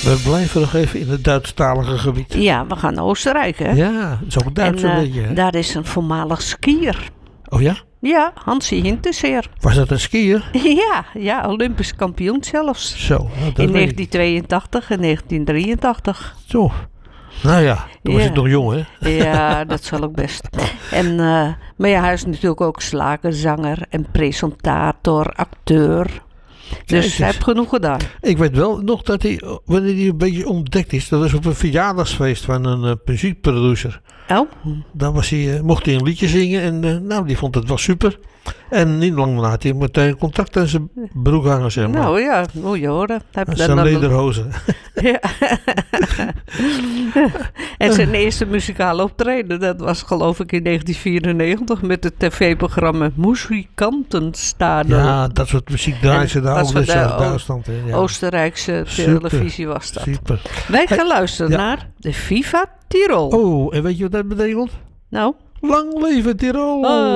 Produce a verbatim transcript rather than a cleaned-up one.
We blijven nog even in het Duitsstalige gebied. Ja, we gaan naar Oostenrijk, hè? Ja, dat is ook Duits en, een uh, beetje. Hè? Daar is een voormalig skier. Oh ja? Ja, Hansie Hinterseer. Was dat een skier? Ja, ja, Olympisch kampioen zelfs. Zo. Nou, dat in weet negentien tweeëntachtig en negentien drieëntachtig. Zo. Nou ja, toen was Ja. ik nog jong, hè? Ja, dat zal ook best. En, uh, maar ja, hij is natuurlijk ook slagerzanger en presentator, acteur. Dus Jezus. hij heeft genoeg gedaan. Ik weet wel nog dat hij, wanneer hij een beetje ontdekt is, dat was op een verjaardagsfeest van een uh, muziekproducer. Oh, Daar was hij, uh, mocht hij een liedje zingen en uh, nou, die vond het wel super. En niet lang daarna had hij meteen contact aan zijn broek hangen, zeg maar. nou ja, moet je horen. Hij heeft Zijn dan- lederhozen. Ja. En zijn eerste muzikale optreden, dat was geloof ik in negentien vierennegentig met het tv-programma Muzikantenstadel. Ja, dat soort muziek draaien ze En daar dat ook soort, net uh, zoals Duitsland. Hè? Ja. Oostenrijkse Super. televisie was dat. Super. Wij gaan luisteren ja. naar de Viva Tirol. Oh, en weet je wat dat betekent? Nou, Lang leven Tirol! Oh.